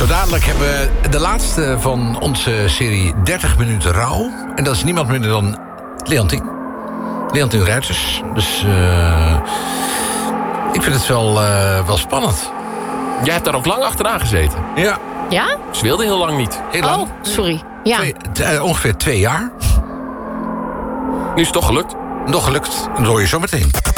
Zo dadelijk hebben we de laatste van onze serie 30 minuten rouw. En dat is niemand minder dan Leontien. Leontien Ruiters. Dus ik vind het wel spannend. Jij hebt daar ook lang achteraan gezeten. Ja. Ja? Ze wilde heel lang niet. Heel lang. Oh, sorry. Ja. Ongeveer 2 jaar. Nu is het toch gelukt. Nog gelukt. Dat hoor je zo meteen.